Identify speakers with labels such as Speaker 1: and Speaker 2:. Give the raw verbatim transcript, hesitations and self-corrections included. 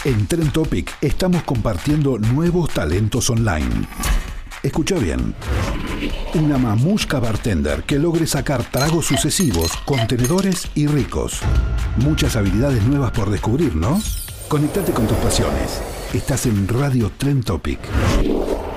Speaker 1: En Trend Topic estamos compartiendo nuevos talentos online. Escucha bien. Una mamushka bartender que logre sacar tragos sucesivos, contenedores y ricos. Muchas habilidades nuevas por descubrir, ¿no? Conectate con tus pasiones. Estás en Radio Trend Topic.